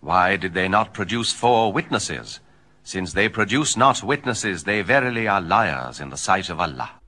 Why did they not produce 4 witnesses? Since they produce not witnesses, they verily are liars in the sight of Allah.